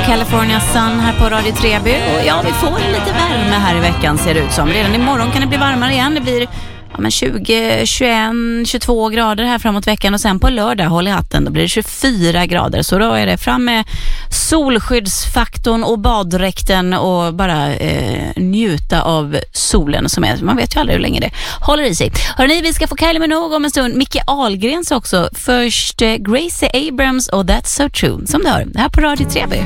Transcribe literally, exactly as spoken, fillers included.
California Sun här på Radio Treby. Och ja, vi får lite värme här i veckan ser det ut som. Redan imorgon kan det bli varmare igen. Det blir ja, men tjugo, tjugoett, tjugotvå grader här framåt veckan. Och sen på lördag, håll i hatten, då blir det tjugofyra grader. Så då är det fram med solskyddsfaktorn och baddräkten och bara eh, njuta av solen som är. Man vet ju aldrig hur länge det håller i sig. Hörrni, vi ska få Kylie Minogue om en stund. Micke Ahlgrens också. Först eh, Gracie Abrams och That's So True. Som du hör, här på Radio Treby.